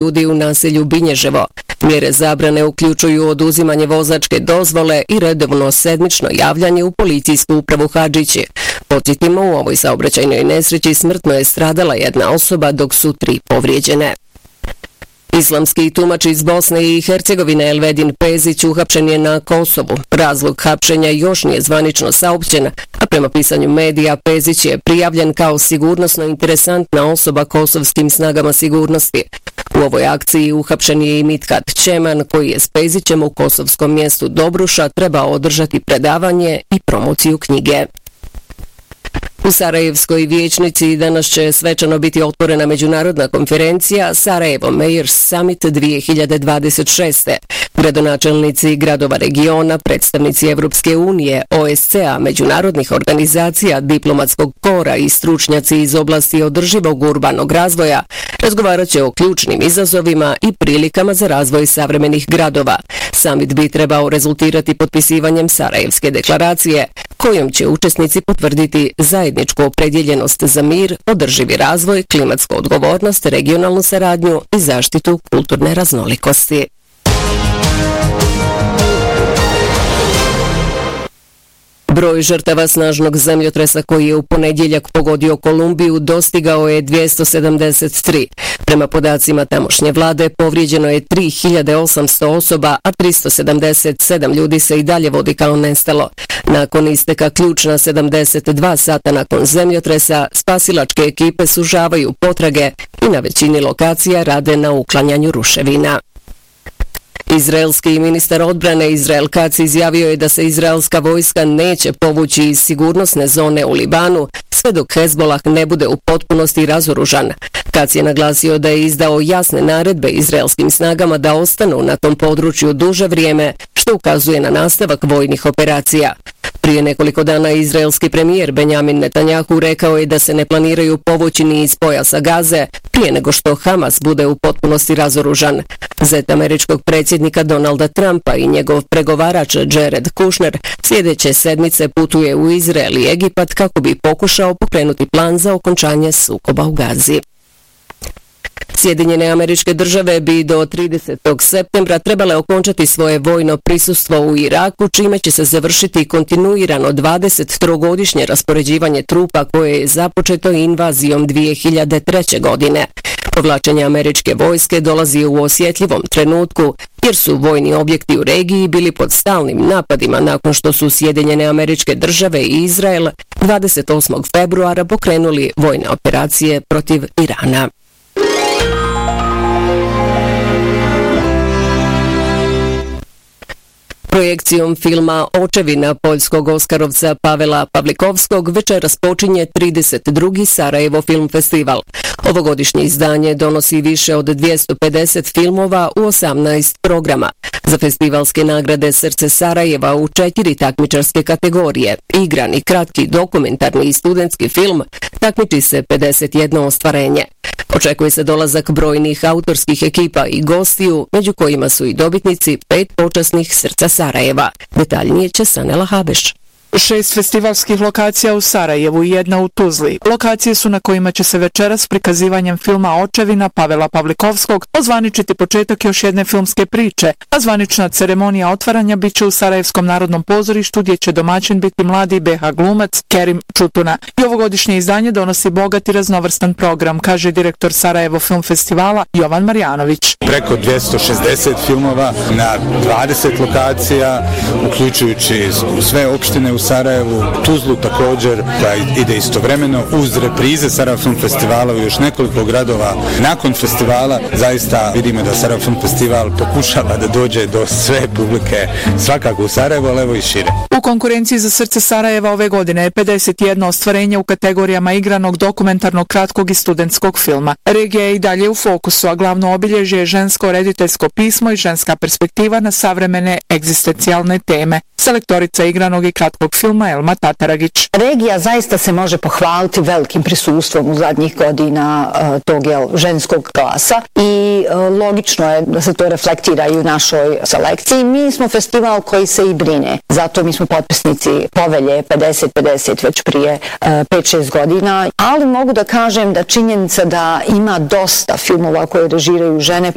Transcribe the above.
ljudi u naselju Binježevo. Mjere zabrane uključuju oduzimanje vozačke dozvole i redovno sedmično javljanje u policijsku upravu Hadžići. Podsjetimo, u ovoj saobraćajnoj nesreći smrtno je stradala jedna osoba, dok su 3 povrijeđene. Islamski tumač iz Bosne i Hercegovine Elvedin Pezić uhapšen je na Kosovu. Razlog hapšenja još nije zvanično saopćen, a prema pisanju medija Pezić je prijavljen kao sigurnosno interesantna osoba kosovskim snagama sigurnosti. U ovoj akciji uhapšen je i Mithat Čeman, koji je s Pezićem u kosovskom mjestu Dobruša trebao održati predavanje i promociju knjige. U Sarajevskoj vijećnici danas će svečano biti otvorena međunarodna konferencija Sarajevo Mayors Summit 2026. Gradonačelnici gradova regiona, predstavnici Evropske unije, OSCE-a, međunarodnih organizacija, diplomatskog kora i stručnjaci iz oblasti održivog urbanog razvoja razgovarat će o ključnim izazovima i prilikama za razvoj savremenih gradova. Summit bi trebao rezultirati potpisivanjem Sarajevske deklaracije, kojom će učesnici potvrditi zajedničku opredjeljenost za mir, održivi razvoj, klimatsku odgovornost, regionalnu saradnju i zaštitu kulturne raznolikosti. Broj žrtava snažnog zemljotresa koji je u ponedjeljak pogodio Kolumbiju dostigao je 273. Prema podacima tamošnje vlade povrijeđeno je 3800 osoba, a 377 ljudi se i dalje vodi kao nestalo. Nakon isteka ključna 72 sata nakon zemljotresa, spasilačke ekipe sužavaju potrage i na većini lokacija rade na uklanjanju ruševina. Izraelski ministar odbrane Izrael Katz izjavio je da se izraelska vojska neće povući iz sigurnosne zone u Libanu sve dok Hezbolah ne bude u potpunosti razoružan. Katz je naglasio da je izdao jasne naredbe izraelskim snagama da ostanu na tom području duže vrijeme, što ukazuje na nastavak vojnih operacija. Prije nekoliko dana izraelski premijer Benjamin Netanjahu rekao je da se ne planiraju povući ni iz pojasa Gaze prije nego što Hamas bude u potpunosti razoružan. Zet američkog predsjednika Donalda Trumpa i njegov pregovarač Jared Kushner sljedeće sedmice putuje u Izrael i Egipat kako bi pokušao pokrenuti plan za okončanje sukoba u Gazi. Sjedinjene Američke Države bi do 30. septembra trebale okončati svoje vojno prisustvo u Iraku, čime će se završiti kontinuirano 23-godišnje raspoređivanje trupa koje je započeto invazijom 2003. godine. Povlačenje američke vojske dolazi u osjetljivom trenutku, jer su vojni objekti u regiji bili pod stalnim napadima nakon što su Sjedinjene Američke Države i Izrael 28. februara pokrenuli vojne operacije protiv Irana. Projekcijom filma Očevina poljskog oskarovca Pavela Pavlikovskog večeras počinje 32. Sarajevo Film Festival. Ovogodišnje izdanje donosi više od 250 filmova u 18 programa. Za festivalske nagrade Srce Sarajeva u 4 takmičarske kategorije, igrani, kratki, dokumentarni i studentski film, takmiči se 51 ostvarenje. Očekuje se dolazak brojnih autorskih ekipa i gostiju, među kojima su i dobitnici 5 počasnih Srca Sarajeva. Detaljnije će Sanela Habeš. 6 festivalskih lokacija u Sarajevu i 1 u Tuzli. Lokacije su na kojima će se večeras prikazivanjem filma Očevina Pavela Pavlikovskog ozvaničiti početak još jedne filmske priče, a zvanična ceremonija otvaranja biće u Sarajevskom narodnom pozorištu gdje će domaćin biti mladi BH glumac Kerim Čutuna. I ovogodišnje izdanje donosi bogat i raznovrstan program, kaže direktor Sarajevo Film Festivala Jovan Marjanović. Preko 260 filmova na 20 lokacija, uključujući sve opštine u Sarajevu, Tuzlu također, koja ide istovremeno uz reprize Sarajevo Film Festivala u još nekoliko gradova. Nakon festivala zaista vidimo da Sarajevo Film Festival pokušava da dođe do sve publike, svakako u Sarajevu, ali evo i šire. U konkurenciji za Srce Sarajeva ove godine je 51 ostvarenje u kategorijama igranog, dokumentarnog, kratkog i studentskog filma. Regija je i dalje u fokusu, a glavno obilježje je žensko rediteljsko pismo i ženska perspektiva na savremene egzistencijalne teme. Selektorica igranog i kratkog filma Elma Tataragić. Regija zaista se može pohvaliti velikim prisustvom u zadnjih godina tog ženskog glasa i logično je da se to reflektira i u našoj selekciji. Mi smo festival koji se i brine, zato mi smo potpisnici povelje 50-50 već prije 5-6 godina, ali mogu da kažem da činjenica da ima dosta filmova koje režiraju žene